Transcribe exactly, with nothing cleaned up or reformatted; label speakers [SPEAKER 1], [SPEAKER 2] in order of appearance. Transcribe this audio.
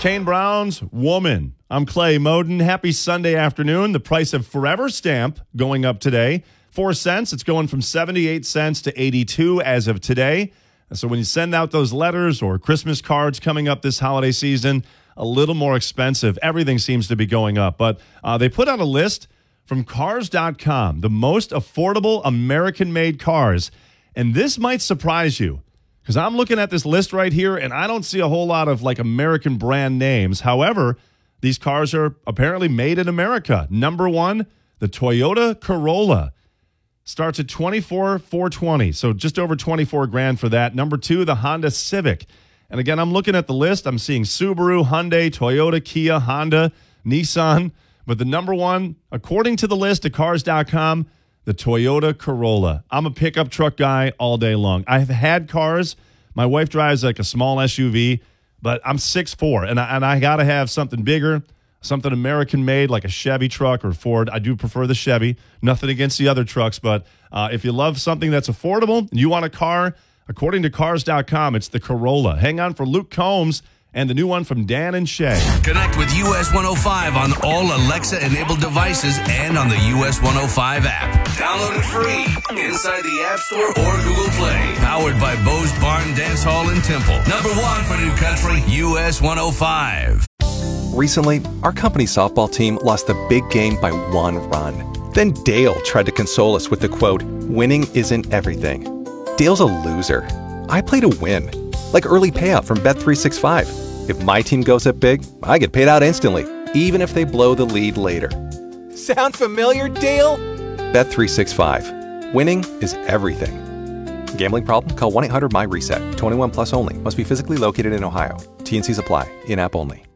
[SPEAKER 1] Kane Brown's Woman. I'm Clay Moden. Happy Sunday afternoon. The price of Forever Stamp going up today. Four cents. It's going from seventy-eight cents to eighty-two as of today. So when you send out those letters or Christmas cards coming up this holiday season, a little more expensive. Everything seems to be going up. But uh, they put out a list from cars dot com, the most affordable American-made cars. And this might surprise you because I'm looking at this list right here, and I don't see a whole lot of like American brand names. However, these cars are apparently made in America. Number one, the Toyota Corolla. Starts at twenty-four thousand four hundred twenty dollars, so just over twenty-four grand for that. Number two, the Honda Civic. And again, I'm looking at the list. I'm seeing Subaru, Hyundai, Toyota, Kia, Honda, Nissan. But the number one, according to the list at cars dot com, the Toyota Corolla. I'm a pickup truck guy all day long. I've had cars. My wife drives like a small S U V, but I'm six foot four, and I, and I got to have something bigger, something American-made like a Chevy truck or Ford. I do prefer the Chevy. Nothing against the other trucks, but uh, if you love something that's affordable and you want a car, according to cars dot com, it's the Corolla. Hang on for Luke Combs and the new one from Dan and Shay.
[SPEAKER 2] Connect with U S one oh five on all Alexa-enabled devices and on the U S one oh five app. Download it free inside the App Store or Google Play. Powered by Bo's Barn Dance Hall in Temple. Number one for New Country, U S one oh five.
[SPEAKER 3] Recently, our company softball team lost the big game by one run. Then Dale tried to console us with the quote, "Winning isn't everything." Dale's a loser. I play to win. Like early payout from Bet three sixty-five. If my team goes up big, I get paid out instantly, even if they blow the lead later. Sound familiar, Dale? Bet three sixty-five. Winning is everything. Gambling problem? Call one eight hundred M Y RESET. twenty-one plus only. Must be physically located in Ohio. T N Cs apply. In-app only.